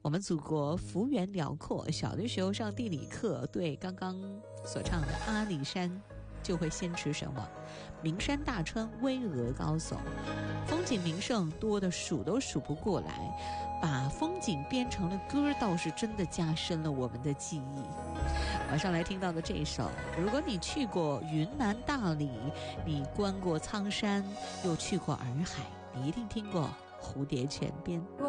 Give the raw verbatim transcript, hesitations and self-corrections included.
我们祖国幅员辽阔，小的时候上地理课，对刚刚所唱的阿里山就会先驰神往，名山大川巍峨高耸，风景名胜多的数都数不过来，把风景编成了歌，倒是真的加深了我们的记忆。马上来听到的这一首，如果你去过云南大理，你观过苍山，又去过洱海，你一定听过蝴蝶泉边。